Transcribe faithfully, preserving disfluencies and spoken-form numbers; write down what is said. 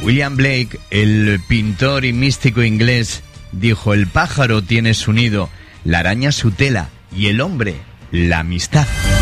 William Blake, el pintor y místico inglés, dijo: el pájaro tiene su nido, la araña su tela y el hombre la amistad.